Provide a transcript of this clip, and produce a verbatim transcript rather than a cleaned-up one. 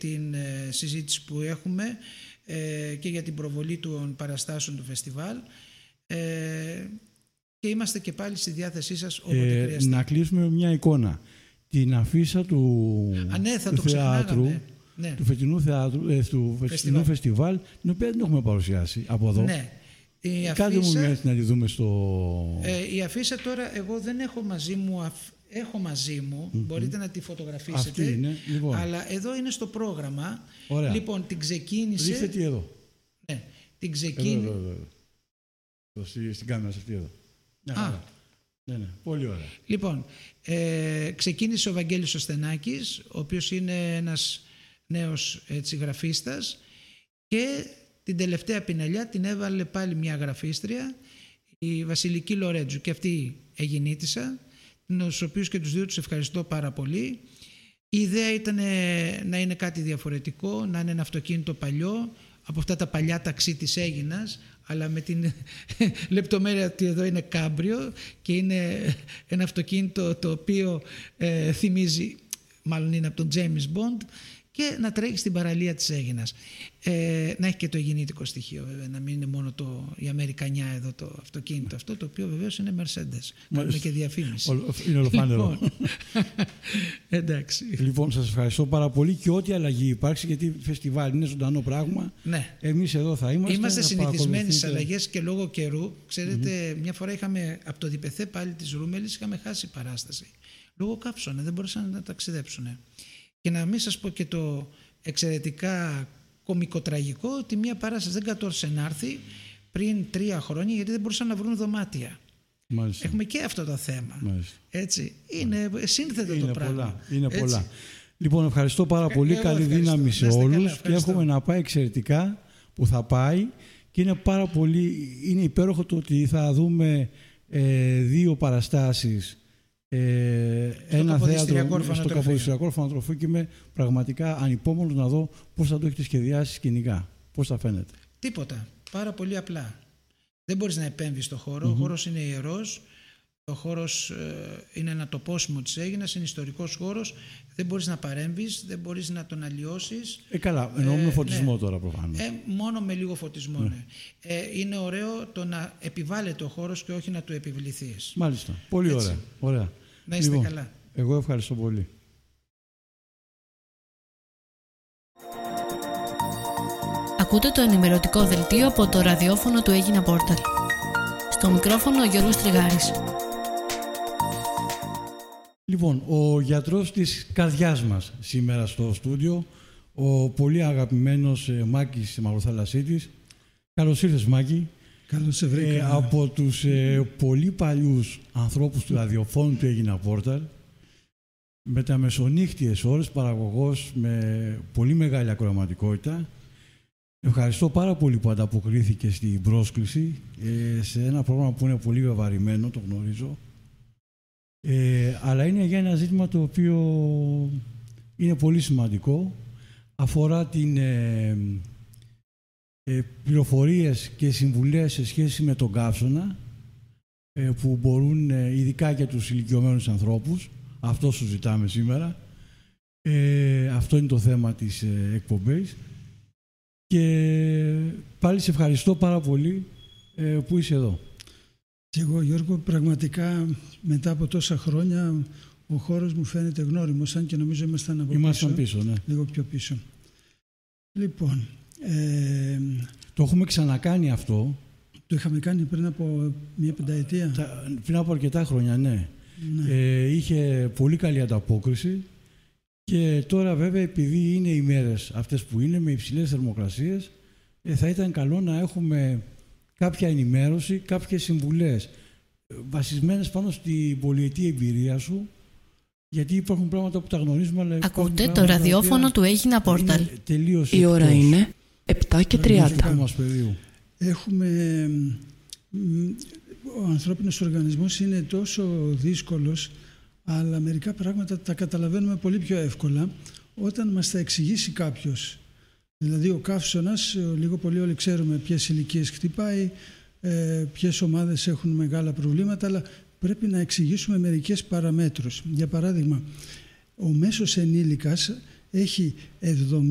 την ε, συζήτηση που έχουμε ε, και για την προβολή των παραστάσεων του φεστιβάλ ε, και είμαστε και πάλι στη διάθεσή σας όποτε ε, χρειαστεί. Να κλείσουμε με μια εικόνα. Την αφίσα του, Α, ναι, θα του το θεάτρου, ναι. του φετινού, θεάτρου, ε, του φετινού φεστιβάλ, την οποία δεν έχουμε παρουσιάσει από εδώ. Ναι. Η Κάντε αφίσα, μου μια να τη δούμε στο... Ε, η αφίσα τώρα εγώ δεν έχω μαζί μου, αφ, έχω μαζί μου, mm-hmm. μπορείτε να τη φωτογραφίσετε. Αυτή είναι, λοιπόν. Αλλά εδώ είναι στο πρόγραμμα. Ωραία. Λοιπόν, την ξεκίνησε... Δείξτε τι εδώ. Ναι, την ξεκίνησε... Εδώ, εδώ, εδώ. εδώ. Στην κάμερα αυτή εδώ. Α. Ναι, ναι. Πολύ ωραία. Λοιπόν, ε, ξεκίνησε ο Βαγγέλης ο Στενάκης, ο οποίος είναι ένας νέος έτσι, γραφίστας, και την τελευταία πινελιά την έβαλε πάλι μια γραφίστρια, η Βασιλική Λορέτζου, και αυτή εγινήτησα, τους οποίους και τους δύο τους ευχαριστώ πάρα πολύ. Η ιδέα ήταν να είναι κάτι διαφορετικό, να είναι ένα αυτοκίνητο παλιό, από αυτά τα παλιά ταξί της Αίγινας, αλλά με την λεπτομέρεια ότι εδώ είναι κάμπριο και είναι ένα αυτοκίνητο το οποίο ε, θυμίζει, μάλλον είναι από τον James Bond, και να τρέχει στην παραλία της Αίγινας. Ε, να έχει και το αιγινήτικο στοιχείο βέβαια, να μην είναι μόνο το, η Αμερικανιά εδώ το αυτοκίνητο αυτό, το οποίο βεβαίως είναι Mercedes. Κάνουμε και διαφήμιση. Είναι ολοφάνερο. Λοιπόν, εντάξει. Λοιπόν, σας ευχαριστώ πάρα πολύ και ό,τι αλλαγή υπάρξει, γιατί φεστιβάλ είναι ζωντανό πράγμα. Ναι. Εμείς εδώ θα είμαστε. Είμαστε συνηθισμένοι στις αλλαγές και λόγω καιρού. Ξέρετε, mm-hmm. μια φορά είχαμε από το Διπεθέ πάλι της Ρούμελης, είχαμε χάσει παράσταση. Λόγω καύσωνα, δεν μπορούσαν να ταξιδέψουν. Και να μην σας πω και το εξαιρετικά κωμικοτραγικό, ότι μια παράσταση δεν κατόρθωσε να έρθει πριν τρία χρόνια γιατί δεν μπορούσαν να βρουν δωμάτια. Μάλιστα. Έχουμε και αυτό το θέμα. Μάλιστα. Έτσι. Είναι σύνθετο είναι το πράγμα. Πολλά. Είναι Έτσι. πολλά. Λοιπόν, ευχαριστώ πάρα πολύ. Εγώ Καλή ευχαριστώ. Δύναμη σε όλους και εύχομαι να πάει εξαιρετικά που θα πάει, και είναι πάρα πολύ, είναι υπέροχο το ότι θα δούμε ε, δύο παραστάσεις. Ε, στο ένα θέατρο στο Καποδιστριακό Ορφανοτροφείο, και είμαι πραγματικά ανυπόμονος να δω πώς θα το έχετε σχεδιάσει σκηνικά, πώς θα φαίνεται. Τίποτα, πάρα πολύ απλά. Δεν μπορείς να επέμβεις στο χώρο, mm-hmm. ο χώρος είναι ιερός, ο χώρος ε, είναι ένα τοπόσιμο της Αίγινας, είναι ιστορικός χώρος, δεν μπορείς να παρέμβεις, δεν μπορείς να τον αλλοιώσεις. Ε, καλά, εννοώ με ε, φωτισμό ναι. τώρα προφανώς. Ε, μόνο με λίγο φωτισμό, ναι. ναι. Ε, είναι ωραίο το να επιβάλλεται ο χώρος και όχι να του επιβληθείς. Μάλιστα, πολύ Έτσι. ωραία. ωραία. Να είστε λοιπόν, καλά. Εγώ ευχαριστώ πολύ. Ακούτε το ενημερωτικό δελτίο από το ραδιόφωνο του Έγινα Πόρταλ. Στο μικρόφωνο ο Γιώργος Τριγάρης. Λοιπόν, ο γιατρός της καρδιάς μας σήμερα στο στούντιο, ο πολύ αγαπημένος ε, Μάκης Μαυροθαλασσίτης. Καλώς ήρθες, Μάκη. Καλώς σε βρήκα. Ε, από τους ε, πολύ παλιούς ανθρώπους του ραδιοφώνου του Έγινα Πόρταλ, με τα μεσονύχτιες ώρες, παραγωγός με πολύ μεγάλη ακροαματικότητα. Ευχαριστώ πάρα πολύ που ανταποκρίθηκε στην πρόσκληση ε, σε ένα πρόγραμμα που είναι πολύ βεβαρημένο, το γνωρίζω. Ε, αλλά είναι για ένα ζήτημα το οποίο είναι πολύ σημαντικό. Αφορά την ε, ε, πληροφορίες και συμβουλές σε σχέση με τον καύσωνα, ε, που μπορούν ε, ειδικά για τους ηλικιωμένους ανθρώπους. Αυτό σου ζητάμε σήμερα. Ε, αυτό είναι το θέμα της ε, εκπομπής. Και πάλι σε ευχαριστώ πάρα πολύ ε, που είσαι εδώ. Και εγώ, Γιώργο, πραγματικά μετά από τόσα χρόνια ο χώρος μου φαίνεται γνώριμος, αν και νομίζω ήμασταν από Ήμασταν πίσω, πίσω, ναι. λίγο πιο πίσω. Λοιπόν, ε, το έχουμε ξανακάνει αυτό. Το είχαμε κάνει πριν από μια πενταετία. Τα, πριν από αρκετά χρόνια, ναι. ναι. Ε, είχε πολύ καλή ανταπόκριση. Και τώρα βέβαια, επειδή είναι οι μέρες αυτές που είναι με υψηλές θερμοκρασίες, ε, θα ήταν καλό να έχουμε κάποια ενημέρωση, κάποιες συμβουλές βασισμένες πάνω στην πολυετή εμπειρία σου, γιατί υπάρχουν πράγματα που τα γνωρίζουμε, αλλά ακούτε το ραδιόφωνο του Έγινα Πόρταλ. Η ώρα εκτός. Είναι επτά και τριάντα. Έχουμε... Ο ανθρώπινος οργανισμός είναι τόσο δύσκολος, αλλά μερικά πράγματα τα καταλαβαίνουμε πολύ πιο εύκολα όταν μας τα εξηγήσει κάποιος. Δηλαδή ο καύσωνας, λίγο πολύ όλοι ξέρουμε ποιες ηλικίες χτυπάει, ε, ποιες ομάδες έχουν μεγάλα προβλήματα, αλλά πρέπει να εξηγήσουμε μερικές παραμέτρους. Για παράδειγμα, ο μέσος ενήλικας έχει εβδομήντα